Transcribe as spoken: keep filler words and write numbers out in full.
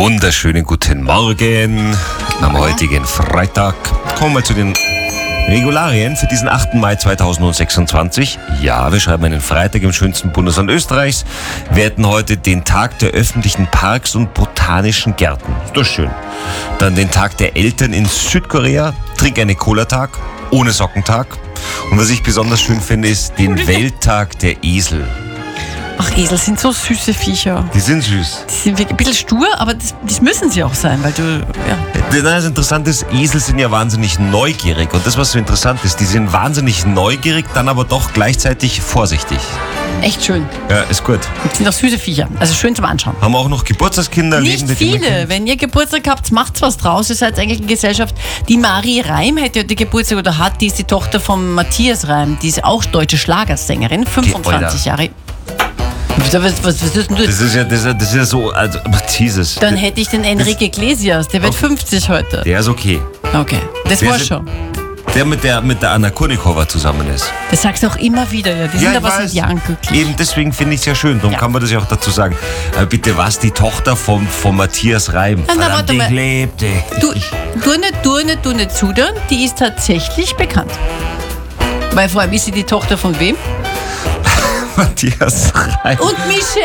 Wunderschönen guten Morgen am heutigen Freitag. Kommen wir zu den Regularien für diesen achten Mai zweitausendsechsundzwanzig. Ja, wir schreiben einen Freitag im schönsten Bundesland Österreichs. Wir hätten heute den Tag der öffentlichen Parks und botanischen Gärten. Ist doch schön. Dann den Tag der Eltern in Südkorea. Trink eine Cola-Tag, ohne Sockentag. Und was ich besonders schön finde, ist den Welttag der Esel. Ach, Esel sind so süße Viecher. Die sind süß. Die sind wirklich ein bisschen stur, aber das, das müssen sie auch sein, weil du, ja. Das Interessante ist, Esel sind ja wahnsinnig neugierig. Und das, was so interessant ist, die sind wahnsinnig neugierig, dann aber doch gleichzeitig vorsichtig. Echt schön. Ja, ist gut. Das sind auch süße Viecher. Also schön zum Anschauen. Haben wir auch noch Geburtstagskinder? Nicht lebende viele. Kinder? Wenn ihr Geburtstag habt, macht's was draus. Ihr seid eigentlich eine Gesellschaft. Die Marie Reim hätte heute Geburtstag oder hat, die ist die Tochter von Matthias Reim. Die ist auch deutsche Schlagersängerin, fünfundzwanzig Jahre. Was, was, was ist denn du? Das ist ja, das ist ja, das ist ja so, also, Jesus. Dann hätte ich den Enrique Iglesias, der wird fünfzig heute. Der ist okay. Okay, das Der war ist- schon. Der mit der, mit der Anna Kurnikova zusammen ist. Das sagst du auch immer wieder, ja. Die sind ich aber seit weiß. Jahren glücklich. Eben deswegen finde ich es ja schön. Darum Ja. kann man das ja auch dazu sagen. Aber bitte, was die Tochter vom, vom Matthias Reim? Na, na, Verdammt, warte ich mal. lebte. Du, du nicht, du nicht, du nicht zudern, die ist tatsächlich bekannt. Weil vor allem ist sie die Tochter von wem? Matthias Reim. Und Michelle.